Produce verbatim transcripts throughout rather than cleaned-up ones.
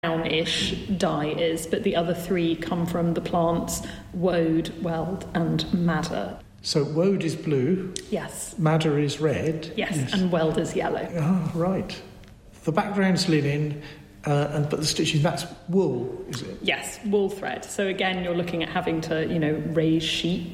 brownish dye is, but the other three come from the plants woad, weld and madder. So woad is blue. Yes. Madder is red. Yes, yes. And weld is yellow. Ah, right. The background's linen, uh, and but the stitching, that's wool, is it? Yes, wool thread. So again, you're looking at having to, you know, raise sheep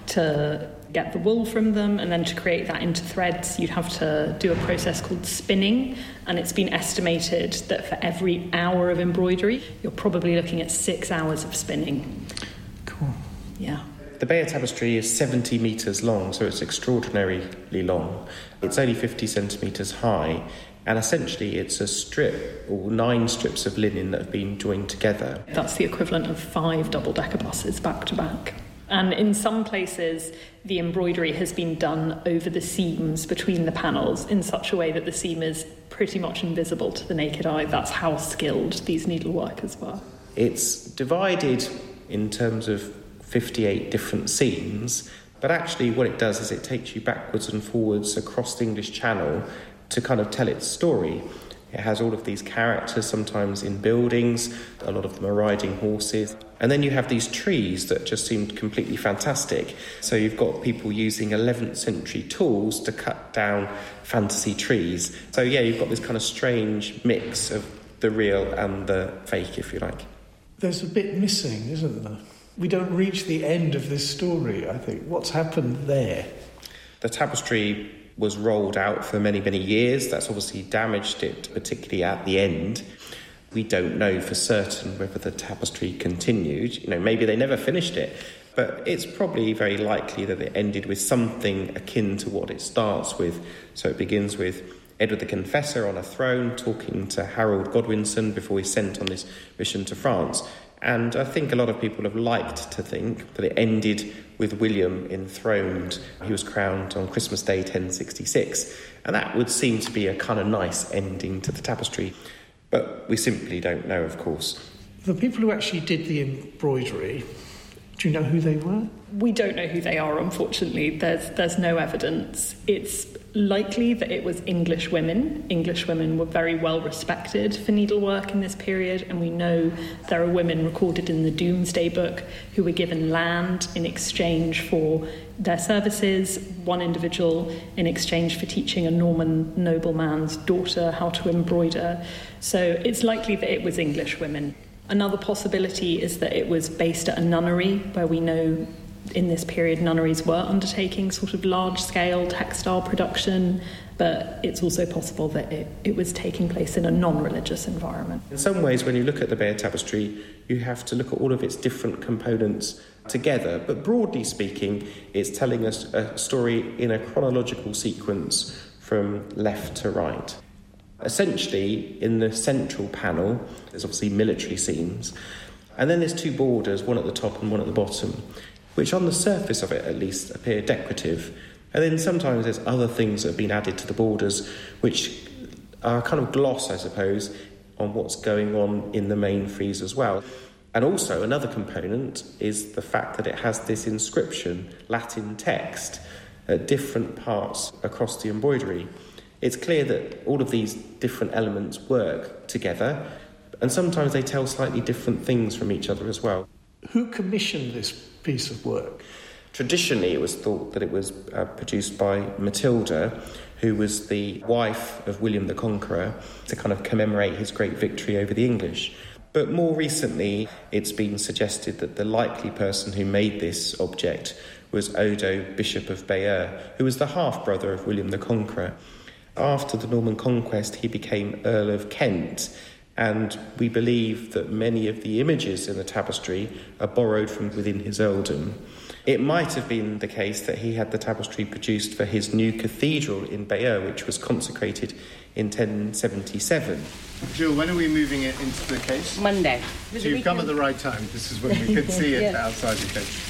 to get the wool from them, and then to create that into threads, you'd have to do a process called spinning, and it's been estimated that for every hour of embroidery, you're probably looking at six hours of spinning. Cool. Yeah. The Bayeux Tapestry is seventy metres long, so it's extraordinarily long. It's only fifty centimetres high, and essentially it's a strip, or nine strips of linen that have been joined together. That's the equivalent of five double-decker buses back to back. And in some places, the embroidery has been done over the seams between the panels in such a way that the seam is pretty much invisible to the naked eye. That's how skilled these needleworkers were. It's divided in terms of fifty-eight different seams, but actually what it does is it takes you backwards and forwards across the English Channel to kind of tell its story. It has all of these characters, sometimes in buildings, a lot of them are riding horses. And then you have these trees that just seemed completely fantastic. So you've got people using eleventh century tools to cut down fantasy trees. So yeah, you've got this kind of strange mix of the real and the fake, if you like. There's a bit missing, isn't there? We don't reach the end of this story, I think. What's happened there? The tapestry was rolled out for many, many years. That's obviously damaged it, particularly at the end. We don't know for certain whether the tapestry continued. You know, maybe they never finished it, but it's probably very likely that it ended with something akin to what it starts with. So it begins with Edward the Confessor on a throne talking to Harold Godwinson before he's sent on this mission to France. And I think a lot of people have liked to think that it ended with William enthroned. He was crowned on Christmas Day ten sixty-six. And that would seem to be a kind of nice ending to the tapestry. But we simply don't know, of course. The people who actually did the embroidery, do you know who they were? We don't know who they are, unfortunately. There's there's no evidence. It's likely that it was English women. English women were very well respected for needlework in this period, and we know there are women recorded in the Domesday Book who were given land in exchange for their services, one individual in exchange for teaching a Norman nobleman's daughter how to embroider. So it's likely that it was English women. Another possibility is that it was based at a nunnery, where we know in this period nunneries were undertaking sort of large-scale textile production, but it's also possible that it, it was taking place in a non-religious environment. In some ways, when you look at the Bayeux Tapestry, you have to look at all of its different components together, but broadly speaking, it's telling us a story in a chronological sequence from left to right. Essentially, in the central panel, there's obviously military scenes, and then there's two borders, one at the top and one at the bottom, which on the surface of it at least appear decorative. And then sometimes there's other things that have been added to the borders, which are kind of gloss, I suppose, on what's going on in the main frieze as well. And also another component is the fact that it has this inscription, Latin text, at different parts across the embroidery. It's clear that all of these different elements work together, and sometimes they tell slightly different things from each other as well. Who commissioned this piece of work? Traditionally, it was thought that it was uh, produced by Matilda, who was the wife of William the Conqueror, to kind of commemorate his great victory over the English. But more recently, it's been suggested that the likely person who made this object was Odo, Bishop of Bayeux, who was the half-brother of William the Conqueror. After the Norman conquest, he became Earl of Kent, and we believe that many of the images in the tapestry are borrowed from within his earldom. It might have been the case that he had the tapestry produced for his new cathedral in Bayeux, which was consecrated in ten seventy-seven. Jill, when are we moving it into the case? Monday. So you've come at the right time. This is when we could see it Yeah. outside the case.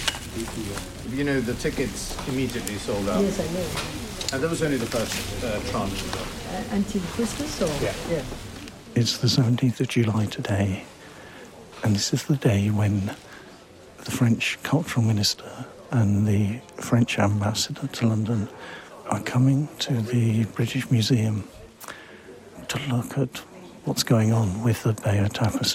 You know, the tickets immediately sold out. Yes, I know. And that was only the first uh, tranche as well. Uh, until Christmas or? Yeah. yeah. It's the seventeenth of July today, and this is the day when the French cultural minister and the French ambassador to London are coming to the British Museum to look at what's going on with the Bayeux Tapestry.